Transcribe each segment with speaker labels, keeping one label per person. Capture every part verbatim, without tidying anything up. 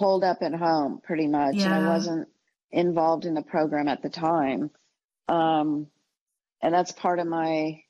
Speaker 1: holed up at home pretty much.
Speaker 2: Yeah.
Speaker 1: And I wasn't involved in the program at the time. Um, and that's part of my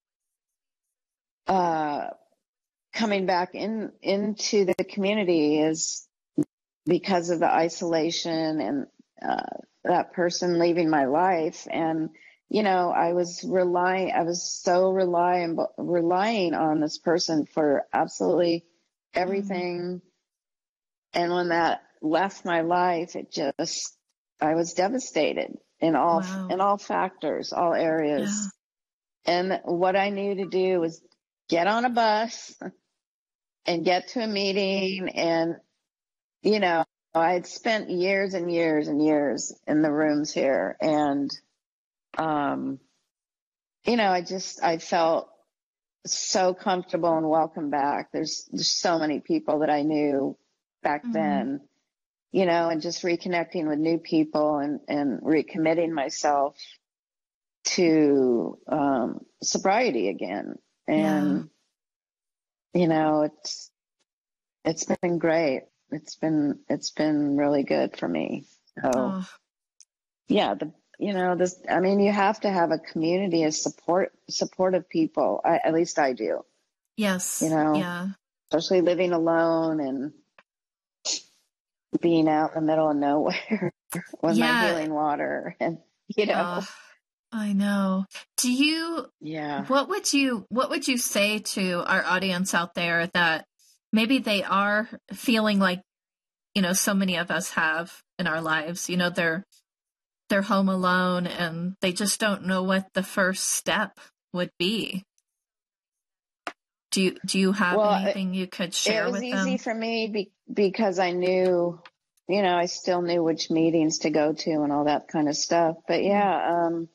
Speaker 1: uh, coming back in into the community is because of the isolation and uh, that person leaving my life. And, you know, I was relying, I was so relying, relying on this person for absolutely everything. Mm. And when that left my life, it just, I was devastated in all, wow. in all factors, all areas. Yeah. And what I knew to do was get on a bus and get to a meeting. And, you know, I had spent years and years and years in the rooms here. And, um, you know, I just, I felt so comfortable and welcome back. There's, there's so many people that I knew back mm-hmm. then, you know, and just reconnecting with new people and, and recommitting myself to, um, sobriety again. And, yeah. you know, it's, it's been great. It's been, it's been really good for me. So oh. yeah, the, you know, this, I mean, you have to have a community of support, supportive people. I, at least I do.
Speaker 2: Yes.
Speaker 1: You know,
Speaker 2: yeah.
Speaker 1: especially living alone and being out in the middle of nowhere with yeah. my healing water and, you know.
Speaker 2: Uh, I know. Do you,
Speaker 1: yeah.
Speaker 2: what would you, what would you say to our audience out there that maybe they are feeling like, you know, so many of us have in our lives, you know, they're, they're home alone and they just don't know what the first step would be. Do you, do you have well, anything you could share with them?
Speaker 1: It was easy for me be, because I knew, you know, I still knew which meetings to go to and all that kind of stuff. But yeah, um,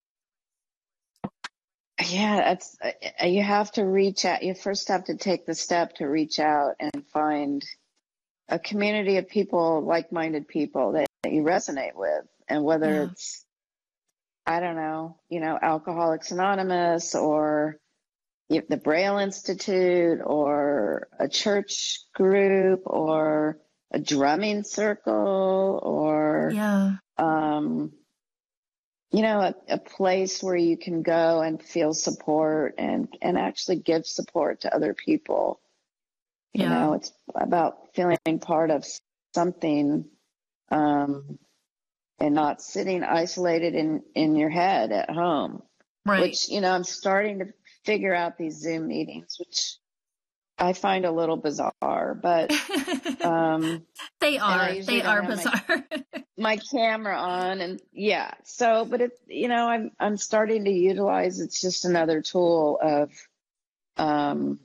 Speaker 1: yeah, it's, uh, you have to reach out. You first have to take the step to reach out and find a community of people, like-minded people that, that you resonate with. And whether yeah. it's, I don't know, you know, Alcoholics Anonymous or the Braille Institute or a church group or a drumming circle or,
Speaker 2: yeah.
Speaker 1: um, you know, a, a place where you can go and feel support and, and actually give support to other people. You yeah. know, it's about feeling part of something, um, and not sitting isolated in, in your head at home.
Speaker 2: Right.
Speaker 1: Which, you know, I'm starting to figure out these Zoom meetings, which I find a little bizarre, but um,
Speaker 2: they are. They are bizarre.
Speaker 1: My, my camera on, and yeah. So, but it, you know, I'm I'm starting to utilize. It's just another tool of um,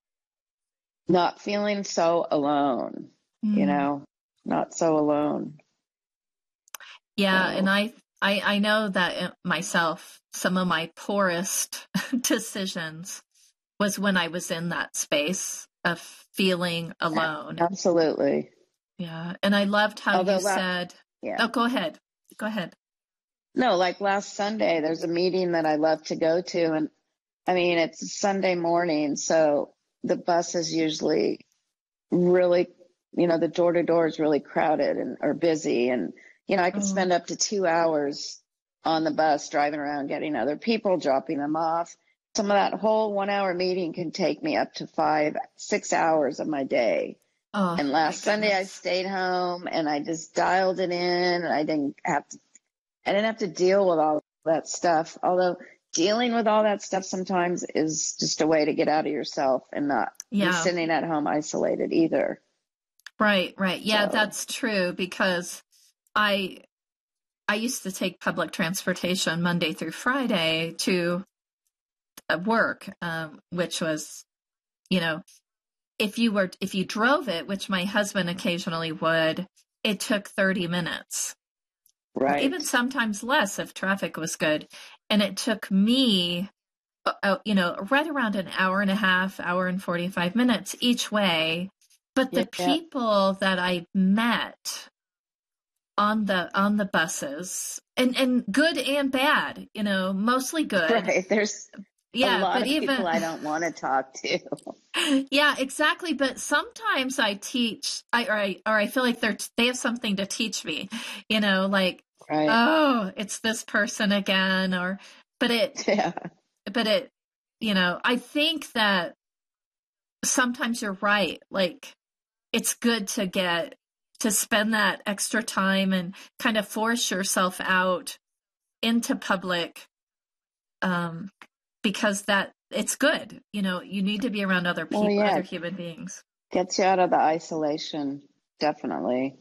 Speaker 1: not feeling so alone. Mm. You know, not so alone.
Speaker 2: Yeah,
Speaker 1: so.
Speaker 2: and I, I I know that myself. Some of my poorest decisions was when I was in that space of feeling alone.
Speaker 1: Absolutely.
Speaker 2: Yeah. And I loved how
Speaker 1: Although
Speaker 2: you
Speaker 1: la-
Speaker 2: said,
Speaker 1: yeah.
Speaker 2: oh, go ahead. Go ahead.
Speaker 1: No, like last Sunday, there's a meeting that I love to go to. And I mean, it's a Sunday morning. So the bus is usually really, you know, the door to door is really crowded and or busy. And, you know, I could oh. spend up to two hours on the bus, driving around, getting other people, dropping them off. Some of that whole one hour meeting can take me up to five, six hours of my day.
Speaker 2: Oh,
Speaker 1: and last Sunday I stayed home and I just dialed it in and I didn't have to, I didn't have to deal with all that stuff. Although dealing with all that stuff sometimes is just a way to get out of yourself and not yeah. be sitting at home isolated either.
Speaker 2: Right, right. Yeah,
Speaker 1: so.
Speaker 2: That's true because I, I used to take public transportation Monday through Friday to work, um, which was, you know, if you were, if you drove it, which my husband occasionally would, it took thirty minutes.
Speaker 1: Right.
Speaker 2: Even sometimes less if traffic was good. And it took me, uh, you know, right around an hour and a half, hour and forty-five minutes each way. But the yeah. people that I met on the on the buses and and good and bad, you know, mostly good.
Speaker 1: Right. There's
Speaker 2: Yeah,
Speaker 1: a lot
Speaker 2: but
Speaker 1: of
Speaker 2: even
Speaker 1: people I don't want to talk to.
Speaker 2: yeah, exactly. But sometimes I teach, I or I or I feel like they're they have something to teach me. You know, like,
Speaker 1: Right.
Speaker 2: oh, it's this person again, or but it
Speaker 1: Yeah.
Speaker 2: but it, you know, I think that sometimes you're right. Like, it's good to get to spend that extra time and kind of force yourself out into public, um, because that it's good. You know, you need to be around other
Speaker 1: Well,
Speaker 2: people,
Speaker 1: yeah,
Speaker 2: other human beings.
Speaker 1: gets you out of the isolation. Definitely.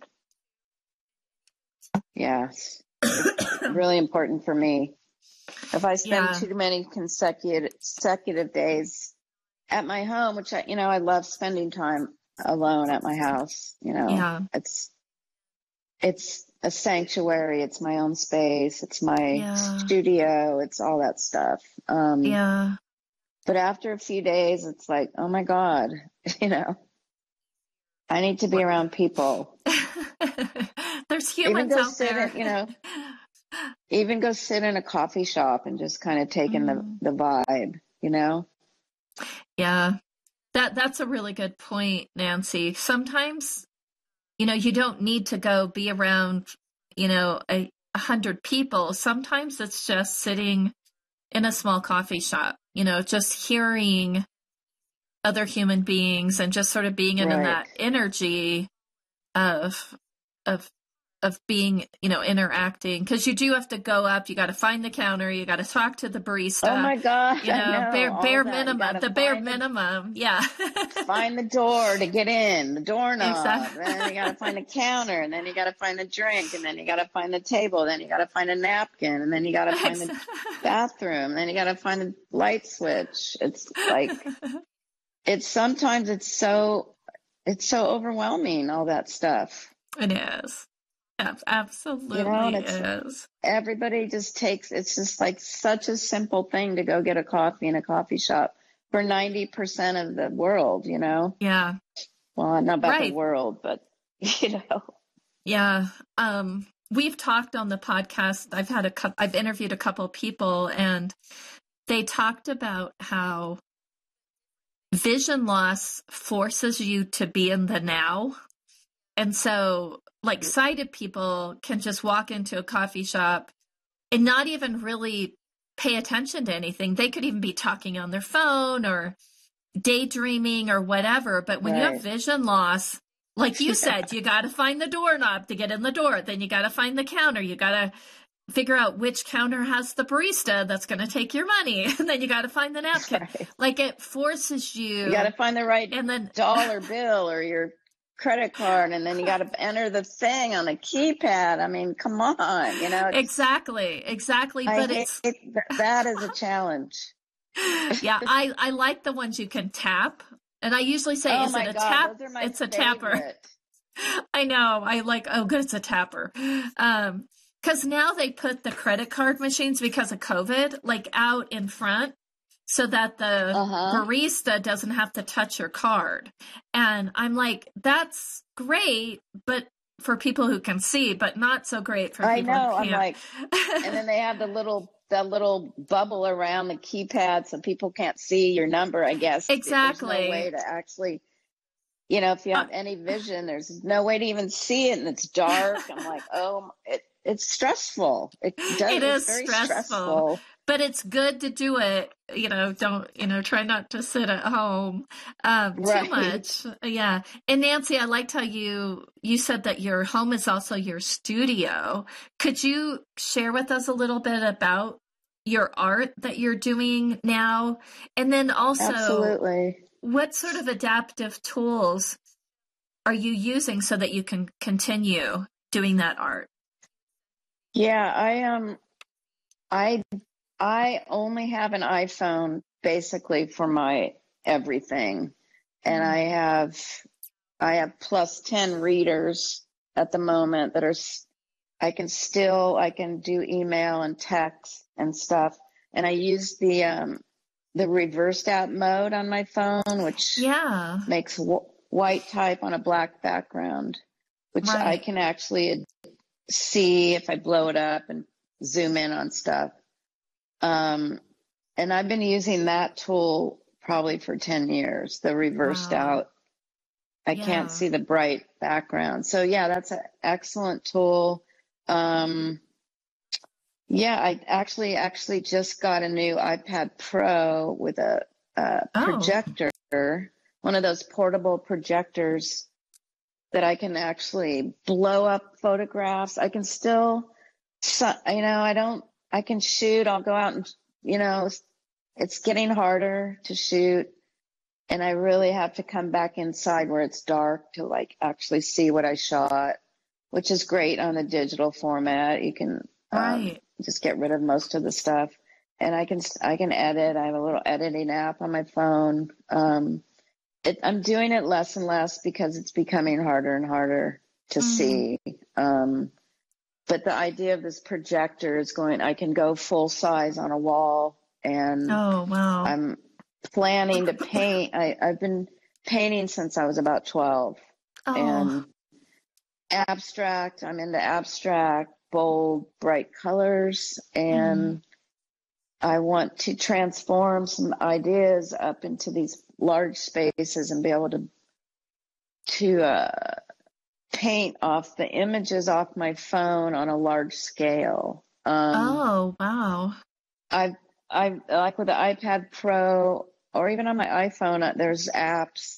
Speaker 1: Yes. It's really important for me. If I spend
Speaker 2: Yeah,
Speaker 1: too many consecutive consecutive days at my home, which I, you know, I love spending time alone at my house. You know,
Speaker 2: yeah,
Speaker 1: it's it's a sanctuary. It's my own space. It's my
Speaker 2: yeah,
Speaker 1: studio. It's all that stuff. Um,
Speaker 2: yeah.
Speaker 1: but after a few days, it's like, oh my God, you know, I need to be
Speaker 2: What?
Speaker 1: around people.
Speaker 2: There's
Speaker 1: Even
Speaker 2: humans
Speaker 1: go
Speaker 2: out
Speaker 1: sit
Speaker 2: there.
Speaker 1: in, you know, even go sit in a coffee shop and just kind of take in the,
Speaker 2: Mm,
Speaker 1: the vibe, you know?
Speaker 2: yeah, that that's a really good point, Nancy. Sometimes, you know, you don't need to go be around, you know, a, a hundred people. Sometimes it's just sitting in a small coffee shop, you know, just hearing other human beings and just sort of being in
Speaker 1: Right.
Speaker 2: that energy of of of being, you know, interacting, because you do have to go up, you got to find the counter, you got to talk to the
Speaker 1: Oh
Speaker 2: barista,
Speaker 1: my God,
Speaker 2: you
Speaker 1: I
Speaker 2: know,
Speaker 1: know
Speaker 2: bare
Speaker 1: all
Speaker 2: bare
Speaker 1: that. You got
Speaker 2: minimum,
Speaker 1: to
Speaker 2: the bare
Speaker 1: find the
Speaker 2: minimum, yeah.
Speaker 1: find the door to get in, the doorknob.
Speaker 2: Exactly.
Speaker 1: Then you got to find a counter, and then you got to find a drink, and then you got to find the table, then you got to find a napkin, and then you got to find the bathroom, then you got to find the light switch. It's like it's sometimes it's so it's so overwhelming, all that stuff.
Speaker 2: It is. Ab-
Speaker 1: You know, and
Speaker 2: absolutely
Speaker 1: it's
Speaker 2: is.
Speaker 1: everybody just takes it's just like such a simple thing to go get a coffee in a coffee shop for ninety percent of the world, you know.
Speaker 2: Yeah.
Speaker 1: Well, not about the
Speaker 2: Right.
Speaker 1: world, but you know.
Speaker 2: Yeah. Um, we've talked on the podcast. I've had a couple, I've interviewed a couple people, and they talked about how vision loss forces you to be in the now. And so, like, sighted people can just walk into a coffee shop and not even really pay attention to anything. They could even be talking on their phone or daydreaming or whatever. But when you have
Speaker 1: Right.
Speaker 2: vision loss, like you
Speaker 1: Yeah.
Speaker 2: said, you got to find the doorknob to get in the door. Then you got to find the counter. You got to figure out which counter has the barista that's going to take your money. And then you got to find the napkin.
Speaker 1: Right.
Speaker 2: Like, it forces you.
Speaker 1: You got to find the right
Speaker 2: and then
Speaker 1: dollar bill or your credit card, and then you got to enter the thing on the keypad. I mean, come on, you know. It's,
Speaker 2: exactly, exactly.
Speaker 1: I
Speaker 2: But
Speaker 1: hate
Speaker 2: it's
Speaker 1: it, that is a challenge.
Speaker 2: yeah, I, I like the ones you can tap. And I usually say,
Speaker 1: Oh
Speaker 2: is
Speaker 1: my
Speaker 2: it a
Speaker 1: God,
Speaker 2: tap?
Speaker 1: those are my
Speaker 2: It's a
Speaker 1: favorite.
Speaker 2: tapper. I know. I like, oh, good, it's a tapper. Um, because now they put the credit card machines, because of COVID, like out in front so that the
Speaker 1: Uh-huh.
Speaker 2: barista doesn't have to touch your card. And I'm like, that's great, but for people who can see, but not so great for
Speaker 1: I
Speaker 2: people
Speaker 1: know.
Speaker 2: who
Speaker 1: I'm
Speaker 2: can't.
Speaker 1: like, and then they have the little that little bubble around the keypad so people can't see your number. I guess
Speaker 2: Exactly.
Speaker 1: There's no way to actually, you know, if you have
Speaker 2: Uh,
Speaker 1: any vision, there's no way to even see it, and it's dark. I'm like, oh, it, it's stressful. It does.
Speaker 2: it
Speaker 1: It's
Speaker 2: is
Speaker 1: very
Speaker 2: stressful,
Speaker 1: stressful.
Speaker 2: but it's good to do it. You know, don't, you know, try not to sit at home um,
Speaker 1: Right.
Speaker 2: too much. Yeah. And Nancy, I liked how you, you said that your home is also your studio. Could you share with us a little bit about your art that you're doing now? And then also,
Speaker 1: Absolutely.
Speaker 2: what sort of adaptive tools are you using so that you can continue doing that art?
Speaker 1: Yeah, I um, I I only have an iPhone basically for my everything, and I have I have plus ten readers at the moment that are I can still I can do email and text and stuff, and I use the um the reversed out mode on my phone, which
Speaker 2: Yeah.
Speaker 1: makes w- white type on a black background, which
Speaker 2: Right.
Speaker 1: I can actually see if I blow it up and zoom in on stuff. Um, and I've been using that tool probably for ten years, the reversed
Speaker 2: Wow.
Speaker 1: out. I
Speaker 2: Yeah.
Speaker 1: can't see the bright background. So yeah, that's an excellent tool. Um, yeah, I actually actually just got a new iPad Pro with a, a
Speaker 2: Oh.
Speaker 1: projector, one of those portable projectors that I can actually blow up photographs. I can still, so- you know, I don't, I can shoot. I'll go out and, you know, it's getting harder to shoot. And I really have to come back inside where it's dark to like actually see what I shot, which is great on the digital format. You can um,
Speaker 2: Right.
Speaker 1: just get rid of most of the stuff, and I can I can edit. I have a little editing app on my phone. Um, it, I'm doing it less and less because it's becoming harder and harder to
Speaker 2: Mm.
Speaker 1: see. Um, but the idea of this projector is going. I can go full size on a wall, and
Speaker 2: Oh, wow.
Speaker 1: I'm planning to paint. I, I've been painting since I was about twelve,
Speaker 2: Oh,
Speaker 1: and abstract. I'm into abstract, bold, bright colors, and
Speaker 2: mm.
Speaker 1: I want to transform some ideas up into these large spaces and be able to to uh, paint off the images off my phone on a large scale. Um,
Speaker 2: Oh, wow.
Speaker 1: I've I like with the iPad Pro or even on my iPhone, uh, there's apps.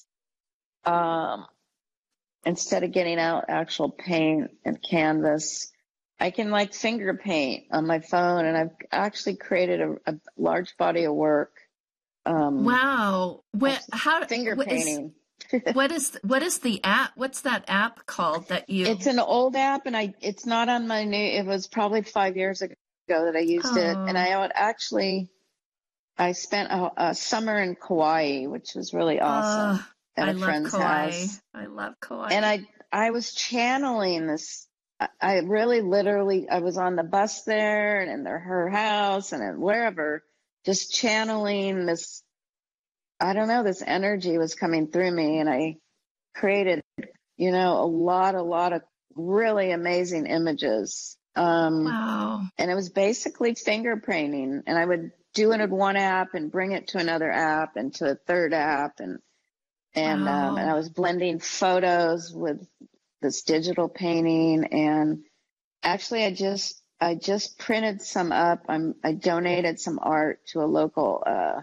Speaker 1: Um, instead of getting out actual paint and canvas, I can like finger paint on my phone, and I've actually created a, a large body of work. Um,
Speaker 2: Wow. What, how,
Speaker 1: finger
Speaker 2: what is,
Speaker 1: painting.
Speaker 2: what is, what is the app? What's that app called that you,
Speaker 1: It's an old app, and I it's not on my new. It was probably five years ago that I used it, and
Speaker 2: oh,
Speaker 1: I would actually I spent a, a summer in Kauai, which was really awesome,
Speaker 2: uh,
Speaker 1: at
Speaker 2: I
Speaker 1: a
Speaker 2: love
Speaker 1: friend's
Speaker 2: Kauai.
Speaker 1: house.
Speaker 2: I love Kauai.
Speaker 1: And I I was channeling this. I, I really literally I was on the bus there and in their, her house and in wherever, just channeling this. I don't know, this energy was coming through me, and I created, you know, a lot, a lot of really amazing images. Um,
Speaker 2: Wow.
Speaker 1: and it was basically finger painting, and I would do it in one app and bring it to another app and to a third app, and and um, and I
Speaker 2: Wow.
Speaker 1: was blending photos with this digital painting. And actually, I just I just printed some up. I'm I donated some art to a local uh,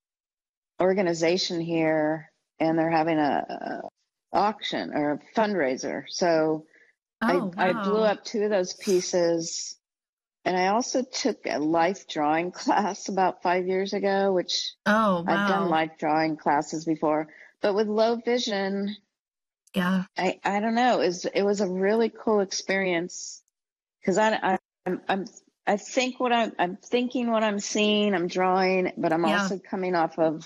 Speaker 1: organization here, and they're having a, a auction or a fundraiser. So
Speaker 2: Oh,
Speaker 1: I I blew
Speaker 2: wow.
Speaker 1: up two of those pieces. And I also took a life drawing class about five years ago, which
Speaker 2: Oh,
Speaker 1: I've done
Speaker 2: wow.
Speaker 1: life drawing classes before, but with low vision,
Speaker 2: Yeah.
Speaker 1: I, I don't know. It was, it was a really cool experience because I, I, I'm, I'm, I think what I'm, I'm thinking what I'm seeing, I'm drawing, but I'm
Speaker 2: Yeah.
Speaker 1: also coming off of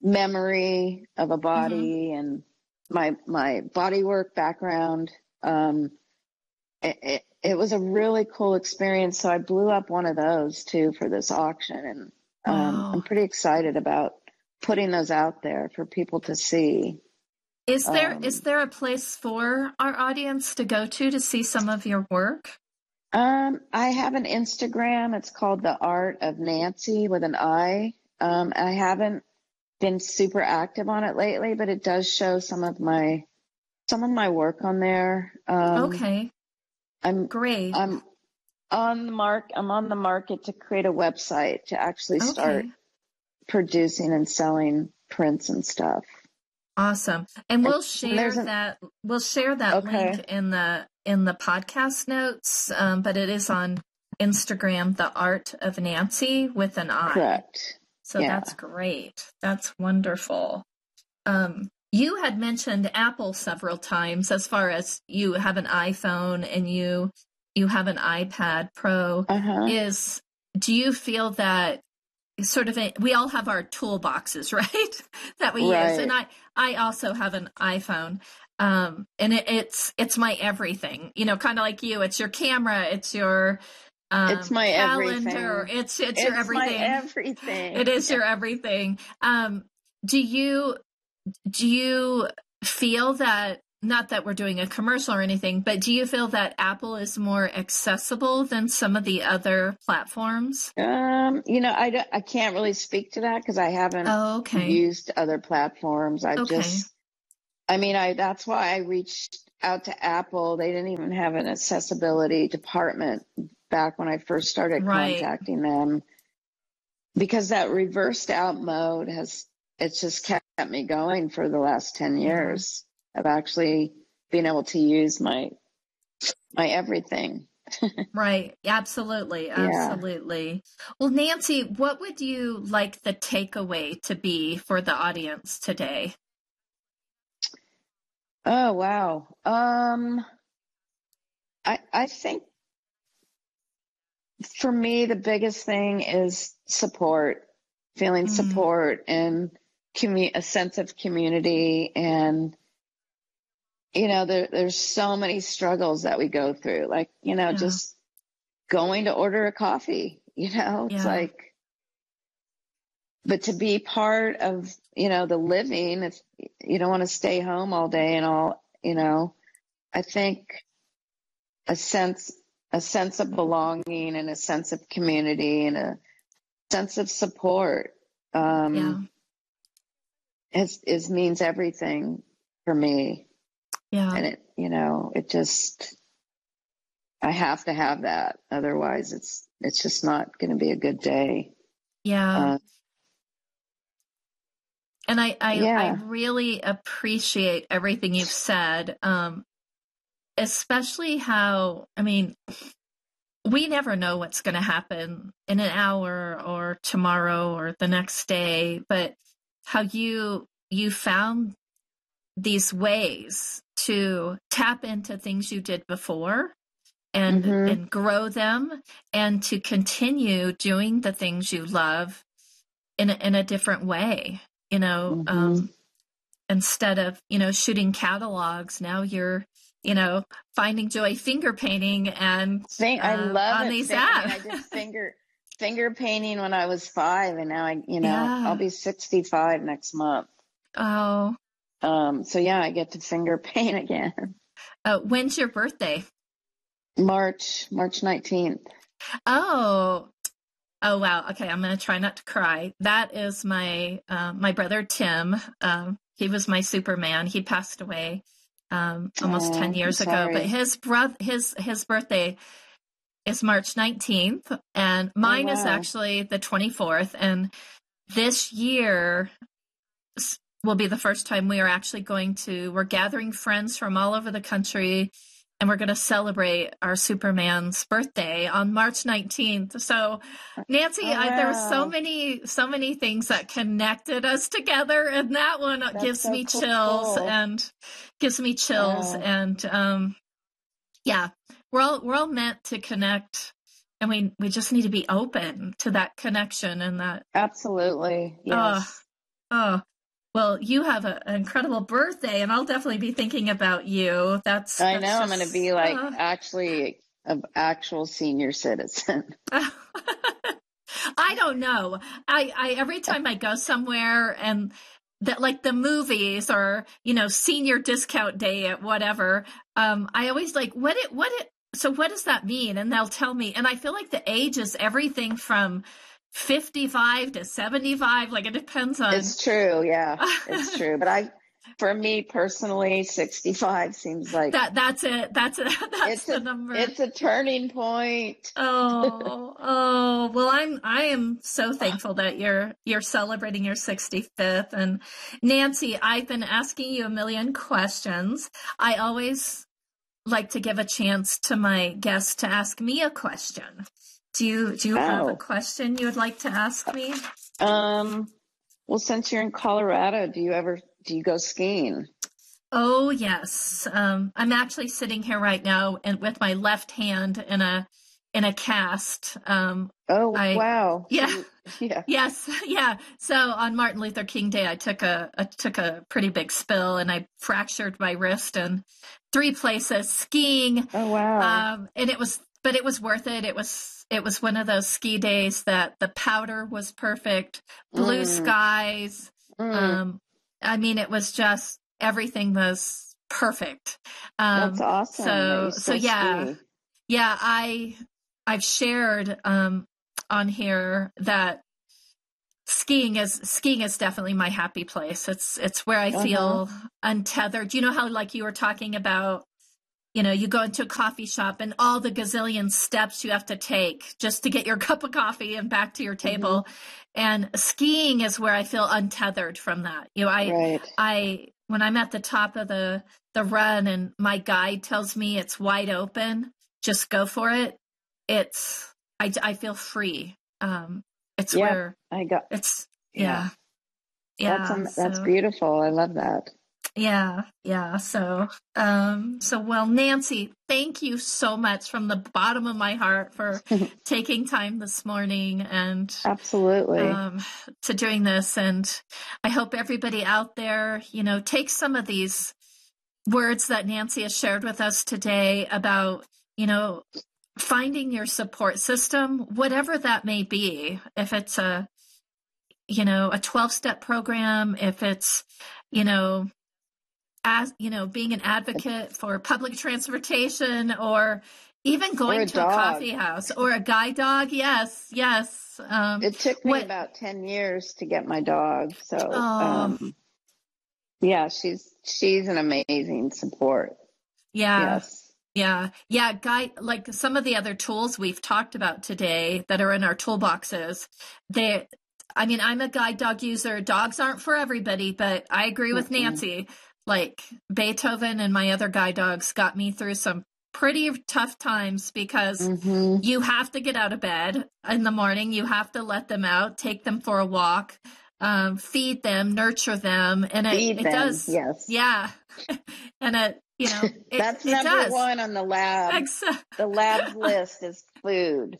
Speaker 1: memory of a
Speaker 2: hmm
Speaker 1: body and my, my body work background. Um, it, it, it was a really cool experience. So I blew up one of those too for this auction, and um,
Speaker 2: Wow.
Speaker 1: I'm pretty excited about putting those out there for people to see.
Speaker 2: Is there, is
Speaker 1: Um,
Speaker 2: there a place for our audience to go to to see some of your work?
Speaker 1: um, I have an Instagram. It's called The Art of Nancy with an I. Um, I haven't been super active on it lately, but it does show some of my some of my work on there. Um,
Speaker 2: Okay.
Speaker 1: I'm
Speaker 2: Great.
Speaker 1: I'm on the mark. I'm on the market to create a website to actually start
Speaker 2: Okay.
Speaker 1: producing and selling prints and stuff.
Speaker 2: Awesome. And we'll
Speaker 1: And
Speaker 2: share
Speaker 1: there's an
Speaker 2: that we'll share that link
Speaker 1: okay,
Speaker 2: in the in the podcast notes. Um, but it is on Instagram, The Art of Nancy with an I.
Speaker 1: correct.
Speaker 2: So
Speaker 1: Yeah.
Speaker 2: that's great. That's wonderful. Um, you had mentioned Apple several times as far as you have an iPhone and you you have an iPad Pro.
Speaker 1: Uh huh.
Speaker 2: Is do you feel that sort of a, we all have our toolboxes, right? that we use. And
Speaker 1: Right.
Speaker 2: I, I also have an iPhone. Um, and it, it's, it's my everything, you know, kind of like you, it's your camera, it's your,
Speaker 1: It's
Speaker 2: um,
Speaker 1: my
Speaker 2: calendar,
Speaker 1: everything.
Speaker 2: it's, it's your
Speaker 1: It's my
Speaker 2: everything.
Speaker 1: everything.
Speaker 2: It is
Speaker 1: Yeah.
Speaker 2: your everything. Um, do you, do you feel that not that we're doing a commercial or anything, but do you feel that Apple is more accessible than some of the other platforms?
Speaker 1: Um, you know, I, don't- I can't really speak to that because I haven't
Speaker 2: Oh, okay.
Speaker 1: used other platforms. I've
Speaker 2: Okay.
Speaker 1: just, I mean, I that's why I reached out to Apple. They didn't even have an accessibility department back when I first started
Speaker 2: Right.
Speaker 1: contacting them, because that reversed out mode has, it's just kept me going for the last ten years of actually being able to use my, my everything.
Speaker 2: Right. Absolutely.
Speaker 1: Yeah.
Speaker 2: Absolutely. Well, Nancy, what would you like the takeaway to be for the audience today?
Speaker 1: Oh, wow. Um, I, I think for me, the biggest thing is support, feeling
Speaker 2: Mm.
Speaker 1: support and commu- a sense of community. And, you know, there, there's so many struggles that we go through, like, you know,
Speaker 2: Yeah.
Speaker 1: just going to order a coffee, you know, it's
Speaker 2: Yeah.
Speaker 1: like, but to be part of, you know, the living, if you don't want to stay home all day and all, you know, I think a sense, a sense of belonging and a sense of community and a sense of support, um,
Speaker 2: Yeah.
Speaker 1: is, is means everything for me.
Speaker 2: Yeah.
Speaker 1: And it, you know, it just, I have to have that. Otherwise it's, it's just not going to be a good day.
Speaker 2: Yeah.
Speaker 1: Uh,
Speaker 2: And I, I, I
Speaker 1: yeah.
Speaker 2: really appreciate everything you've said. Um, especially how, I mean, we never know what's going to happen in an hour or tomorrow or the next day, but how you, you found these ways to tap into things you did before and,
Speaker 1: Mhm.
Speaker 2: and grow them and to continue doing the things you love in a, in a different way, you know,
Speaker 1: Mhm.
Speaker 2: um, instead of, you know, shooting catalogs, now you're, you know, finding joy finger painting and
Speaker 1: Think, I
Speaker 2: uh,
Speaker 1: love
Speaker 2: on
Speaker 1: it.
Speaker 2: these
Speaker 1: Fin- I
Speaker 2: apps.
Speaker 1: mean, I did finger finger painting when I was five, and now I, you know,
Speaker 2: Yeah.
Speaker 1: I'll be sixty-five next month.
Speaker 2: Oh,
Speaker 1: Um, so yeah, I get to finger paint again.
Speaker 2: uh, when's your birthday?
Speaker 1: March, March nineteenth.
Speaker 2: Oh, oh wow. Okay, I'm gonna try not to cry. That is my uh, my brother Tim. Um, he was my Superman. He passed away um, almost
Speaker 1: Oh,
Speaker 2: ten
Speaker 1: I'm
Speaker 2: years ago.
Speaker 1: sorry.
Speaker 2: But his brother, his his birthday is March nineteenth, and
Speaker 1: Oh,
Speaker 2: mine is
Speaker 1: wow.
Speaker 2: actually the twenty-fourth. And this year s- will be the first time we are actually going to. We're gathering friends from all over the country, and we're going to celebrate our Superman's birthday on March nineteenth. So, Nancy,
Speaker 1: Oh,
Speaker 2: I, there were so
Speaker 1: wow.
Speaker 2: many, so many things that connected us together, and that one
Speaker 1: That's
Speaker 2: gives
Speaker 1: so
Speaker 2: me
Speaker 1: cool.
Speaker 2: chills and gives me chills.
Speaker 1: Wow.
Speaker 2: And um, yeah, we're all we're all meant to connect, and we we just need to be open to that connection and that.
Speaker 1: Absolutely.
Speaker 2: Oh,
Speaker 1: Yes.
Speaker 2: oh. Well, you have a, an incredible birthday, and I'll definitely be thinking about you. That's
Speaker 1: I
Speaker 2: that's
Speaker 1: know I'm going to
Speaker 2: just.
Speaker 1: be like
Speaker 2: Uh,
Speaker 1: actually an actual senior citizen.
Speaker 2: I don't know. I, I every time I go somewhere and that like the movies or you know senior discount day at whatever, um, I always like what it what it. So what does that mean? And they'll tell me. And I feel like the age is everything from fifty-five to seventy-five. Like it depends on.
Speaker 1: It's true. Yeah, it's true. But I, for me personally, sixty-five seems like
Speaker 2: that. That's it. That's it. That's
Speaker 1: it's
Speaker 2: the
Speaker 1: a,
Speaker 2: number.
Speaker 1: it's a turning point.
Speaker 2: Oh, oh, well, I'm, I am so thankful that you're, you're celebrating your sixty-fifth. And Nancy, I've been asking you a million questions. I always like to give a chance to my guests to ask me a question. Do you, do you have a
Speaker 1: Oh.
Speaker 2: question you would like to ask me?
Speaker 1: Um, well, since you're in Colorado, do you ever, do you go skiing?
Speaker 2: Oh, yes. Um, I'm actually sitting here right now and with my left hand in a, in a cast. Um,
Speaker 1: Oh,
Speaker 2: I,
Speaker 1: wow.
Speaker 2: yeah.
Speaker 1: So you, yeah.
Speaker 2: Yes, yeah. So on Martin Luther King Day, I took a I took a pretty big spill and I fractured my wrist in three places skiing.
Speaker 1: Oh, wow.
Speaker 2: Um, and it was, but it was worth it. It was it was one of those ski days that the powder was perfect, blue
Speaker 1: Mm.
Speaker 2: skies.
Speaker 1: Mm.
Speaker 2: Um, I mean, it was just everything was perfect. Um,
Speaker 1: That's awesome.
Speaker 2: So,
Speaker 1: that
Speaker 2: so yeah,
Speaker 1: ski.
Speaker 2: yeah, I, I've shared, um, on here that skiing is, skiing is definitely my happy place. It's, it's where I feel uh-huh. untethered. You know how, like you were talking about, you know, you go into a coffee shop and all the gazillion steps you have to take just to get your cup of coffee and back to your table. Mm-hmm. And skiing is where I feel untethered from that. You know, I, right. I, when I'm at the top of the, the run and my guide tells me it's wide open, just go for it. It's, I, I feel free. Um, it's
Speaker 1: yeah,
Speaker 2: where
Speaker 1: I got,
Speaker 2: it's, yeah. Yeah.
Speaker 1: That's, um,
Speaker 2: so,
Speaker 1: that's beautiful. I love that.
Speaker 2: Yeah. Yeah. So, um, so, well, Nancy, thank you so much from the bottom of my heart for taking time this morning and
Speaker 1: absolutely
Speaker 2: um, to doing this. And I hope everybody out there, you know, takes some of these words that Nancy has shared with us today about, you know, finding your support system, whatever that may be, if it's a, you know, a twelve step program, if it's, you know, as, you know, being an advocate for public transportation or even going
Speaker 1: or a
Speaker 2: to
Speaker 1: dog.
Speaker 2: a coffee house or a guide dog. Yes. Yes. Um,
Speaker 1: it took me
Speaker 2: what,
Speaker 1: about ten years to get my dog. So,
Speaker 2: oh,
Speaker 1: um, yeah, she's, she's an amazing support.
Speaker 2: Yeah.
Speaker 1: Yes.
Speaker 2: Yeah. Yeah. Guide, like some of the other tools we've talked about today that are in our toolboxes, they, I mean, I'm a guide dog user. Dogs aren't for everybody, but I agree with mm-hmm. Nancy. Like Beethoven and my other guide dogs got me through some pretty tough times because mm-hmm. you have to get out of bed in the morning. You have to let them out, take them for a walk, um, feed them, nurture them. And it, it does.
Speaker 1: Yes.
Speaker 2: Yeah. And it, you know, it,
Speaker 1: that's
Speaker 2: it
Speaker 1: number
Speaker 2: does.
Speaker 1: one on the lab.
Speaker 2: Exactly.
Speaker 1: The lab's list is food.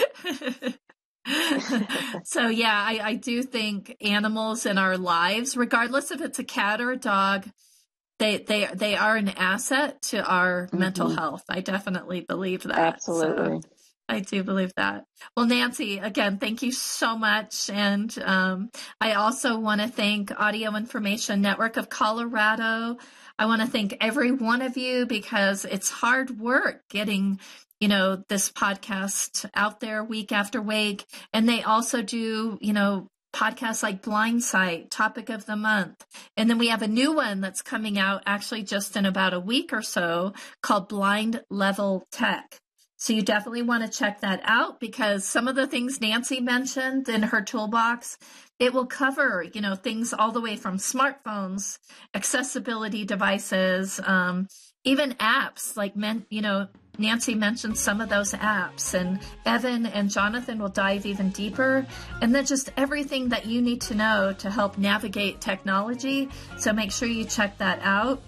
Speaker 2: So yeah, I, I do think animals in our lives, regardless if it's a cat or a dog, they they they are an asset to our mm-hmm. mental health. I definitely believe that.
Speaker 1: Absolutely.
Speaker 2: So I do believe that. Well, Nancy, again, thank you so much. And um, I also want to thank Audio Information Network of Colorado. I want to thank every one of you because it's hard work getting, you know, this podcast out there week after week. And they also do, you know, podcasts like Blindsight, Topic of the Month. And then we have a new one that's coming out actually just in about a week or so called Blind Level Tech. So you definitely want to check that out because some of the things Nancy mentioned in her toolbox, it will cover, you know, things all the way from smartphones, accessibility devices, um, even apps like, men, you know, Nancy mentioned some of those apps, and Evan and Jonathan will dive even deeper. And then just everything that you need to know to help navigate technology. So make sure you check that out.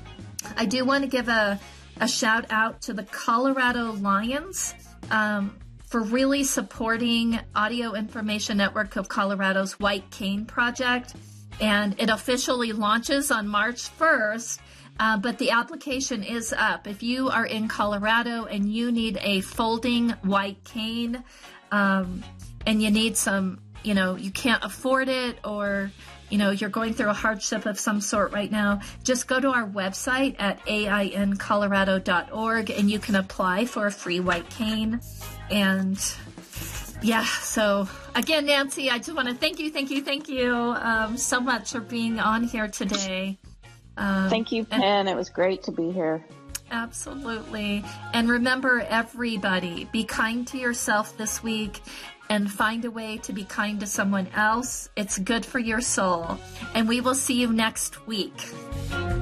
Speaker 2: I do want to give a, a shout out to the Colorado Lions um, for really supporting Audio Information Network of Colorado's White Cane Project. And it officially launches on March first. Uh, but the application is up. If you are in Colorado and you need a folding white cane, um, and you need some, you know, you can't afford it, or, you know, you're going through a hardship of some sort right now, just go to our website at A I N colorado dot org and you can apply for a free white cane. And yeah, so again, Nancy, I just want to thank you, thank you, thank you um, so much for being on here today.
Speaker 1: Um, Thank you, Pen. And, it was great to be here.
Speaker 2: Absolutely. And remember, everybody, be kind to yourself this week and find a way to be kind to someone else. It's good for your soul. And we will see you next week.